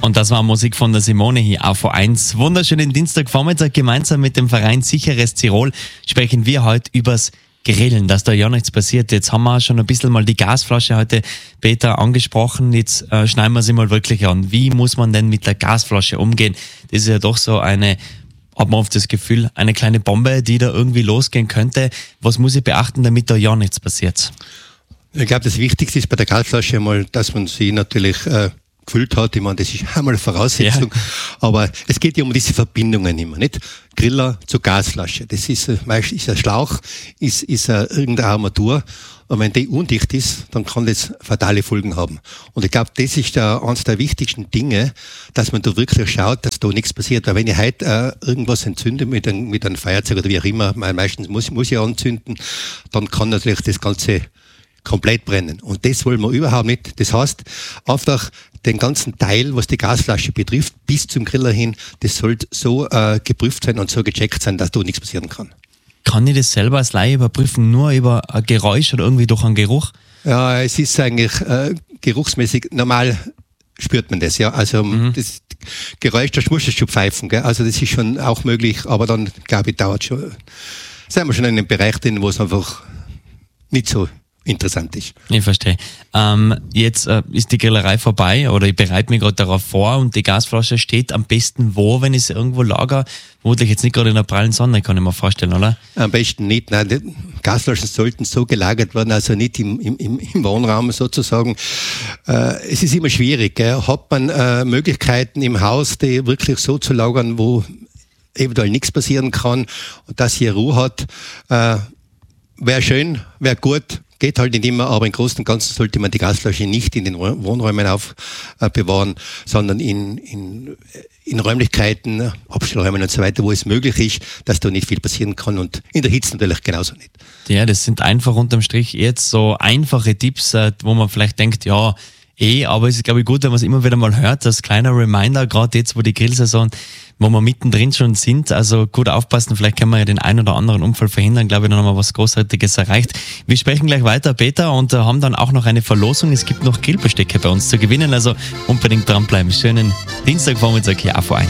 Und das war Musik von der Simone hier auf V1. Wunderschönen Dienstagvormittag. Gemeinsam mit dem Verein Sicheres Tirol sprechen wir heute übers Grillen, dass da ja nichts passiert. Jetzt haben wir schon ein bisschen mal die Gasflasche heute, Peter, angesprochen. Jetzt schneiden wir sie mal wirklich an. Wie muss man denn mit der Gasflasche umgehen? Das ist ja doch so hat man oft das Gefühl, eine kleine Bombe, die da irgendwie losgehen könnte. Was muss ich beachten, damit da ja nichts passiert? Ich glaube, das Wichtigste ist bei der Gasflasche einmal, dass man sie natürlich gefüllt hat. Ich meine, das ist einmal eine Voraussetzung. Ja. Aber es geht ja um diese Verbindungen immer, nicht? Griller zur Gasflasche. Das ist meistens ein Schlauch, ist irgendeine Armatur. Und wenn die undicht ist, dann kann das fatale Folgen haben. Und ich glaube, das ist eines der wichtigsten Dinge, dass man da wirklich schaut, dass da nichts passiert. Weil wenn ich heute irgendwas entzünde mit einem Feuerzeug oder wie auch immer, meistens muss ich anzünden, dann kann natürlich das Ganze komplett brennen. Und das wollen wir überhaupt nicht. Das heißt, einfach den ganzen Teil, was die Gasflasche betrifft, bis zum Griller hin, das sollte so geprüft sein und so gecheckt sein, dass da nichts passieren kann. Kann ich das selber als Laie überprüfen, nur über ein Geräusch oder irgendwie durch einen Geruch? Ja, es ist eigentlich geruchsmäßig, normal spürt man das, ja. Also das Geräusch, das muss es schon pfeifen, gell? Also das ist schon auch möglich, aber dann, glaube ich, sind wir schon in einem Bereich drin, wo es einfach nicht so interessant ist. Ich verstehe. Jetzt ist die Grillerei vorbei oder ich bereite mich gerade darauf vor und die Gasflasche steht am besten wo, wenn ich sie irgendwo lager? Vermutlich jetzt nicht gerade in der prallen Sonne, kann ich mir vorstellen, oder? Am besten nicht. Nein, die Gasflaschen sollten so gelagert werden, also nicht im Wohnraum sozusagen. Es ist immer schwierig. Gell? Hat man Möglichkeiten im Haus, die wirklich so zu lagern, wo eventuell nichts passieren kann und dass hier Ruhe hat, wäre schön, wäre gut. Geht halt nicht immer, aber im Großen und Ganzen sollte man die Gasflasche nicht in den Wohnräumen aufbewahren, sondern in Räumlichkeiten, Abstellräumen und so weiter, wo es möglich ist, dass da nicht viel passieren kann und in der Hitze natürlich genauso nicht. Ja, das sind einfach unterm Strich jetzt so einfache Tipps, wo man vielleicht denkt, ja, aber es ist, glaube ich, gut, wenn man es immer wieder mal hört, als kleiner Reminder, gerade jetzt, wo die Grillsaison, wo wir mittendrin schon sind, also gut aufpassen, vielleicht können wir ja den einen oder anderen Unfall verhindern, glaube ich, dann haben wir was Großartiges erreicht. Wir sprechen gleich weiter, Peter, und haben dann auch noch eine Verlosung, es gibt noch Grillbestecke bei uns zu gewinnen, also unbedingt dranbleiben. Schönen Dienstagvormittag hier auf V1.